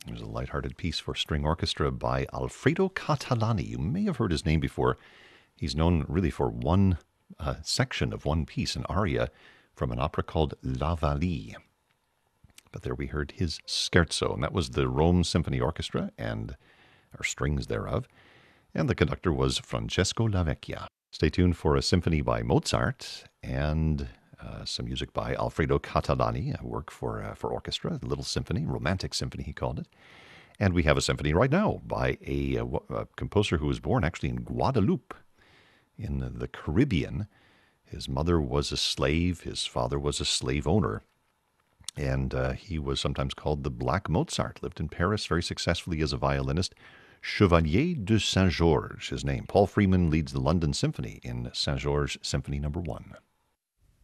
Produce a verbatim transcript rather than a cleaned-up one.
It was a lighthearted piece for string orchestra by Alfredo Catalani. You may have heard his name before. He's known really for one uh, section of one piece, an aria from an opera called La Vallee. But there we heard his scherzo, and that was the Rome Symphony Orchestra and or strings thereof. And the conductor was Francesco Lavecchia. Stay tuned for a symphony by Mozart and uh, some music by Alfredo Catalani, a work for uh, for orchestra, a little symphony, romantic symphony he called it. And we have a symphony right now by a, a, a composer who was born actually in Guadeloupe in the, the Caribbean. His mother was a slave, his father was a slave owner. And uh, he was sometimes called the Black Mozart, lived in Paris very successfully as a violinist. Chevalier de Saint-Georges, his name. Paul Freeman leads the London Symphony in Saint-Georges Symphony Number One.